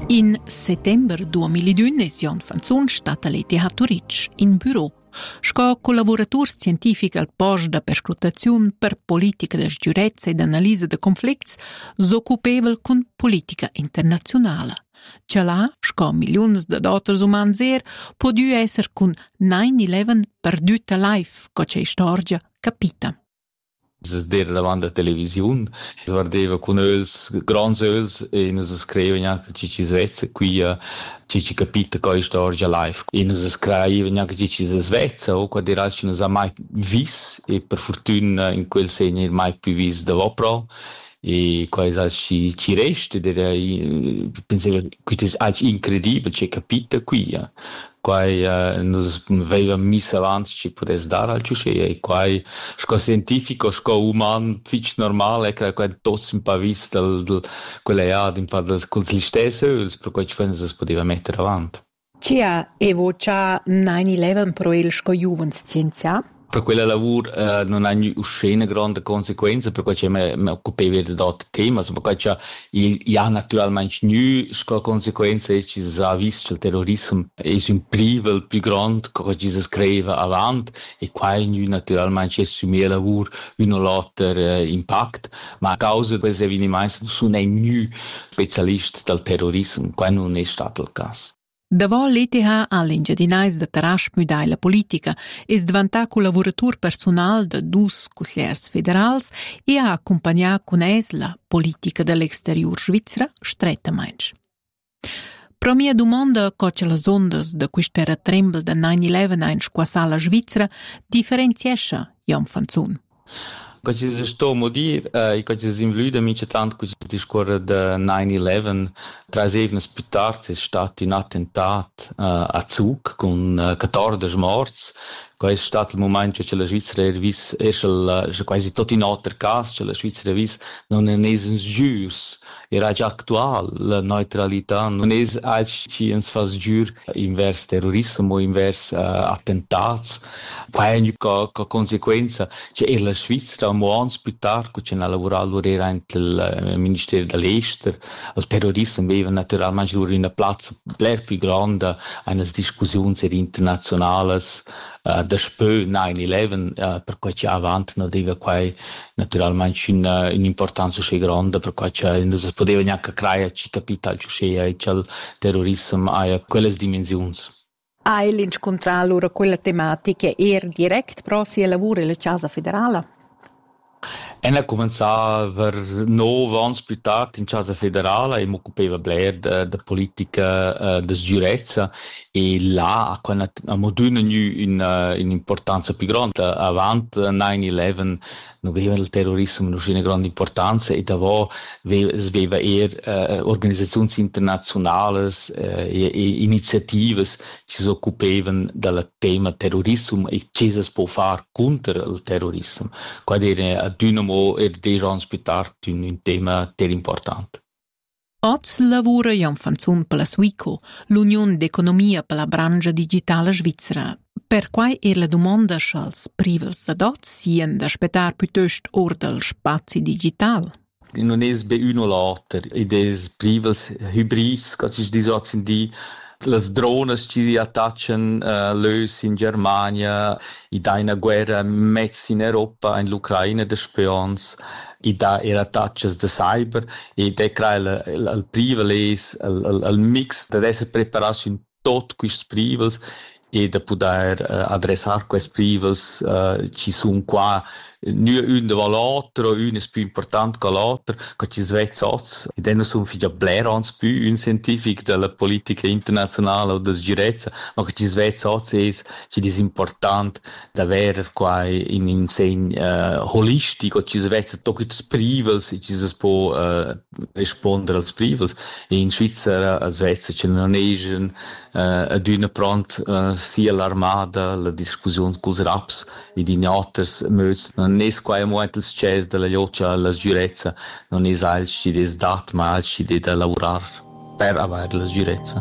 In settember 2001 es Jan Fanzun stat all'ETH Zurich in bureau, sco collaboratur scientific al post da perscrutaziun per politica de sgiurezza ed analisa de conflicts s'occupevel cun politica internazionala. Cialà, sco miliuns de d'autres umans podiu esser cun 9/11 perdüta live, co c'è storgia capita. Es der davant la televisiun, es guardeva con grands öls e nos scriveva anche ci Svezia qui ci capita co storia live e nos scriveva anche ci Svezia o quando era ci nos ha mai vis e per fortuna in quel segno mai più vis da vopro e quasi ci resta pensavo questo è incredibile c'è capita qui quai nos aveva messo avanti ci potesse dare al ciusce e quai sco scientifico sco uman fitch normale che quando tots un po' visto quelle ad in parte con gli stessi per cui ci fanno si poteva mettere avanti. Ci ha evoca 9/11 pro il sco juvens scienza? Per quella lavoro non ha una grande conseguenza perché mi occupavo di altri temi, ma perché il ha naturalmente non conseguenze che si ha visto il terrorismo è un privo più grande che si scrive avanti e qua naturalmente assumere il lavoro un altro impatto, ma a causa di questi avvenimenti non è più specialista del terrorismo, qua non è stato il caso. Davò l'ETH all'ingegnerais de Tarasch müdai la politica es diventà collaboratur personal de dus consigliers federals e ha accompagnà con es la politica dell'exterior svizzera strettamaing. Pro mia domanda coce las ondas de quist'era trembel de 9/11 ein squassala svizzera differenziescha Jan Fanzun. Quando si sta a dire, quando si involuta mince tanto con il discorso di 9/11, 3 giorni più tardi è stato un attentato a Zug con 14 morti. Questo è stato il momento che la Svizzera ha visto, è quasi tutto in altro caso, che la Svizzera ha visto, non è giusto, era già attuale, la neutralità, non è ci ens fa giur inverso terrorismo, inverso attentati. Quindi, con conseguenza, che la Svizzera, un anno più tardi, che ha lavorato anche il Ministero dell'Estero, il terrorismo aveva naturalmente una piazza più grande, eine discussioni internazionali, después 9/11 per cui c'è avanti non deve quai naturalmente un'importanza così grande per cui non si poteva neanche creare ci capitale c'è il terrorismo a quelle dimensioni. Hai l'incontrare allora quella tematica direct prossimo lavoro alla Casa Federale? E ha cominciato per 9 anni più tardi in Casa Federale e mi occupava di politica di sicurezza e là ha moduna un'importanza più grande. Avanti 9/11 non aveva il terrorismo non una grande importanza e dopo aveva organizzazioni internazionali e iniziative che si occupavano del tema terrorismo e che si può fare contro il terrorismo. Quindi era Dynamo e 10 anni più tardi un tema importante. Oggi lavora Jan Fanzun per la SWICO, l'Unione d'Economia per la branca digitale svizzera. Per quai la domanda als privils adot sien d'aspetar piuttosto or del spazi digital? Non è uno o l'altro, ed è privils hybrids, che si dice di le drone ci attacciano lös in Germania, da una guerra mezza in Europa, in l'Ucraina de spions, da attacci de cyber, e da crea il priviles, il mix, da essere preparati in tutti questi priviles, e da poter adressare questi priviles, ci sono qua nu un davant l'altro, un è più importante che l'altro, che ci svezza. E dann sono figlia blerans più un scientifico della politica internazionale o della sicurezza, ma che ci svezza è ci è importante da avere qua in un segno holistico, ci svezza tutti i privils e ci si può rispondere als privils. E in Svizzera, a Svezia, c'è non è ad una pronta sia l'armata, la discussione con i raps e di altri modi. Non è qua un momento il successo della lotta alla sicurezza, non è altro che è dato, ma altro che è lavorare per avere la sicurezza.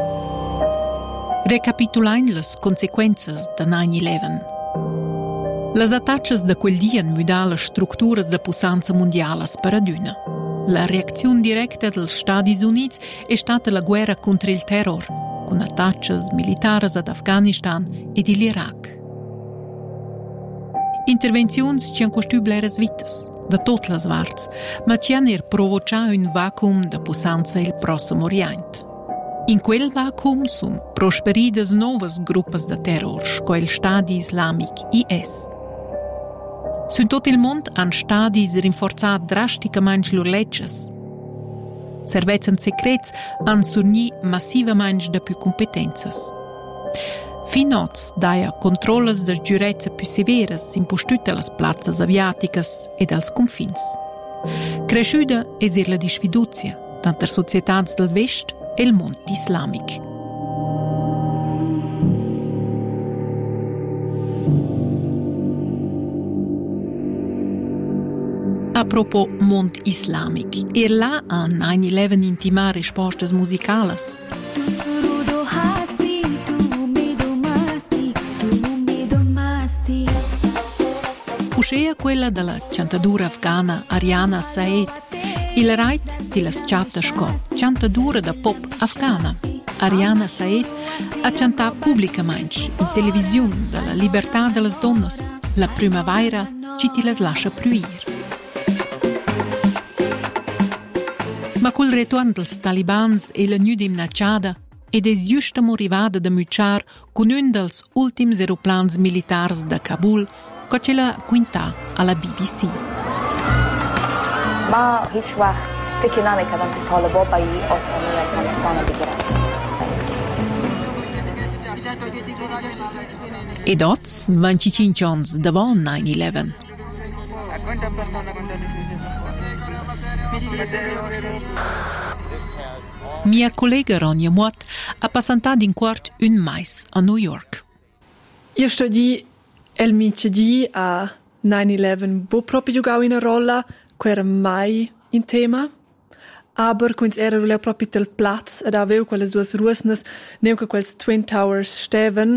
Recapitulando le conseguenze da 9/11. Las attacches da quel dia han müdà las structuras da pussanza mondialas per adüna. La reazione diretta dels Stati Units è stata la guerra contro il terror, con attacches militares ad Afghanistan ed l'Iraq. Intervenzions ci han costù bleras vitas, da tot las varts, ma ci han provocà un vacuum da pussanza il prossimo Orient. In quel vacuum sun prosperidas novas gruppas da terror, sco il Stati Islamic IS. Sun tot il mond han stadis rinforzat drasticamaing lur legges. Servezzan secrets han surni massivamaing da più competenzas. Finoz daia controllas da giurezza più severas impostüte las plazzas aviaticas ed als confins. Cresciuda esir la disfiduzia tanter societats del Vest e il mond islamic. A propos mond islamic, là a 9/11 intimar rispostas musicalas. Uscea quella della cantadura afghana Ariana Saeed, il right di las chatasco, cantadura da pop afghana. Ariana Saeed ha cantato pubblicamente in televisione della libertà delle donne, la primavera ci ti las lascia pluir. Ma col retorno dels talibans e la nuda imnacciada ed è giustamo arrivata da mucciar con un dels ultims aeroplans militars da Kabul che ce la quintà alla BBC. ما هیچ وقت فکر نمی‌کردم که طالبان با این آسانی افغانستان رو بگیرن. Ed oz, 25 ans davant 9/11. Mia collega Ronja Muat ha passato in quart un mais a New York. Io studi el micedi a 9/11 bo proprio giocavo in rolla, che era mai in tema, aber quins era leu proprio del Platz ed aveu quelles duas ruosnes, neanche quels Twin Towers steven.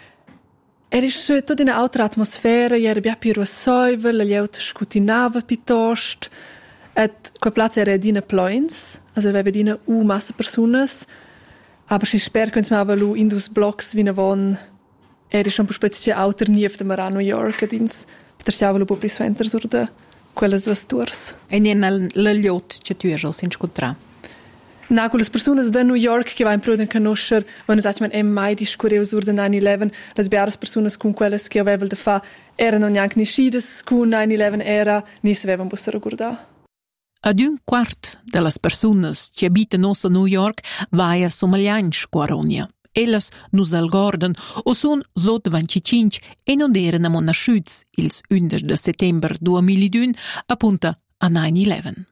Era tutta in un'altra atmosfera, era più rosseuvel, la liut scutinava piuttosto, et quel Platz era dina ploins, also aveva dina massa personas, aber si sper quins ma aveva indus blocks vina von, era schon po spezial auter nief de Mara New York, ed ins petersiavalo po prisventer sur de quelles duas tours. E nien la liut che tu hai incontrà? Na, quelle persone da New York che va in pruden conoscer, wenn es atmen mai discureu sur de 9/11, las bearas personas con quelles che avevel da fa erano neanche ni schides con 9/11 era, ni se avevan bussero guardà. Ad un quart delle persone che abitano a New York vai a somagliansch Quaronia. Ellas nus algorden o sun sot 25 e non erano nasciuts ils 11 de settembre 2001 appunto a 9/11.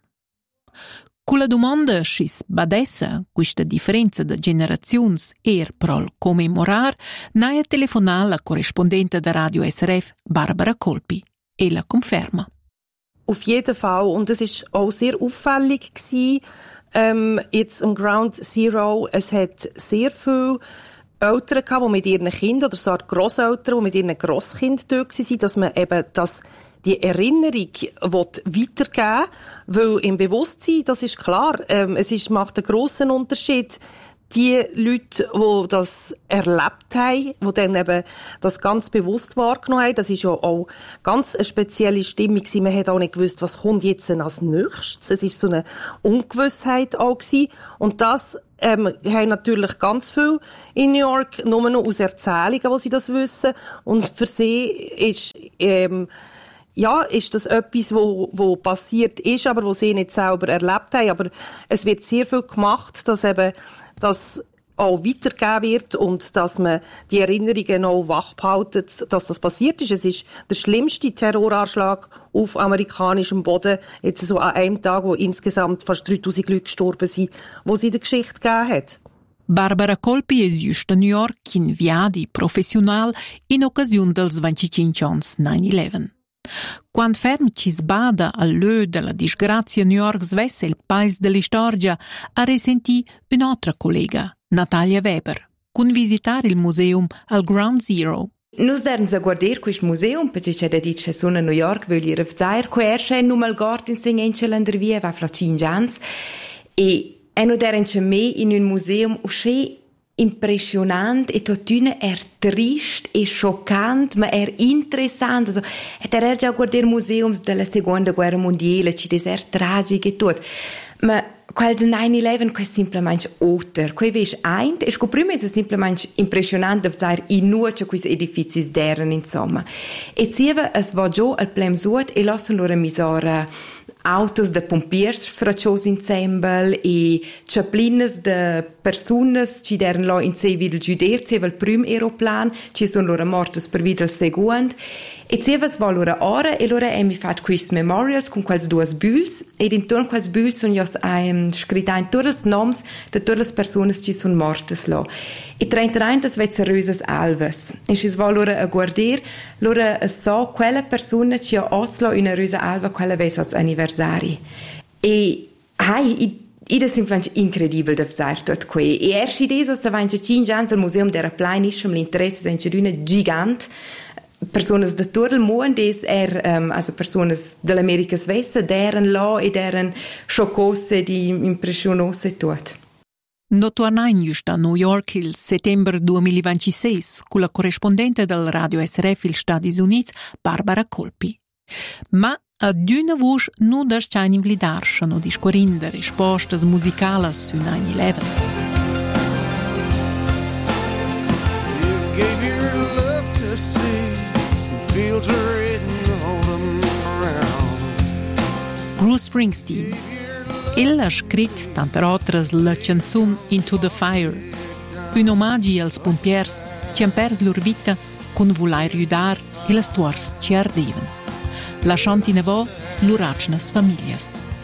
Con la domanda schis badessa questa differenza de generazions prol commemorar, naia telefonà la corrispondente da Radio SRF Barbara Colpi e la conferma. Auf jeden Fall. Und es war auch sehr auffällig gewesen, jetzt am Ground Zero. Es hat sehr viele Eltern gehabt, die mit ihren Kindern, oder so Grosseltern, die mit ihren Grosskindern dort waren, dass man eben die Erinnerung weitergeben will, weil im Bewusstsein, das ist klar, macht einen grossen Unterschied. Die Leute, die das erlebt haben, die dann eben das ganz bewusst wahrgenommen haben, das ist ja auch ganz eine spezielle Stimmung gewesen. Man hat auch nicht gewusst, was kommt jetzt als nächstes. Es ist so eine Ungewissheit auch gewesen. Und das haben natürlich ganz viel in New York nur noch aus Erzählungen, wo sie das wissen. Und für sie ist das etwas, wo passiert ist, aber wo sie nicht selber erlebt haben. Aber es wird sehr viel gemacht, dass eben das auch weitergegeben wird und dass man die Erinnerungen auch wach behaltet, dass das passiert ist. Es ist der schlimmste Terroranschlag auf amerikanischem Boden, jetzt so an einem Tag, wo insgesamt fast 3000 Leute gestorben sind, wo es in der Geschichte gegeben hat. Barbara Colpi è giusta a New York in viadi professional in occasione dels 25 ans 9/11. Quando ferm ci sbada all'ö della disgrazia New York svesse il paese dell'istorgia, ha resentì un'altra collega, Natalia Weber, con visitare il museum al Ground Zero Nus derns a guarder quist museum, perché c'è da dir che sono a New York, voglio ir a fzair, que ersche nu mal gort in segnancia l'andrvia, va fra 5 ans, e nu derns me in un museum usce impressionant e totune trist e schoccant, ma interessant. Also, era già guardare museums della Seconda Guerra Mondiale, ci des tragic e tot. Ma quel del 9/11 è semplicemente otter. Quei ves eint, e prima è semplicemente impressionant da vedere in nuoce questi edifici d'eren, insomma. E zieva es va giù al plem suot e lassen loro misora autos de pompiers fraccios ensemble e chaplines de personas ci deren lo in sei vid il giuder, zieva il prim aeroplan, ci sono loro mortos per vid il seguond. E zievas va loro ora e loro mi fat quist memorials con quels duas büls ed intorno quels büls son jos scritta in tutti i noms de tutte le persone ci sono mortes lo. E 31 vezza röses alves. E ci va loro a guardare, loro so quella persona ci ha ozlo una rösa alva quella vez als anniversari. E ed è semplicemente incredibile da fare tutto qui. E erst adesso, se va in 5 anni al museum della Pleinisch, l'interesse è una gigante. Personas de tot il mond also personas dell'America Svessa deren là ed eren schoccose di impressionose e tot. No tornain just a New York il settembre 2026 con la corrispondente del Radio SRF il Stati Uniti Barbara Colpi. Ma ad una voce non da schein invlidarsi no discorrinde risposte musicali su 9/11. Bruce Springsteen. Ell ha scritto, tante altres, la canzone Into the Fire, un omaggio als pompiers che han pers lor vita con voler aiutare e le storie che ardevano, lasciando in avò lor acnes famiglie.